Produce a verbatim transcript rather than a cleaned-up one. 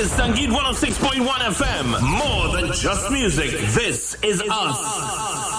is Sangeet one oh six point one F M. More than just music, this is us.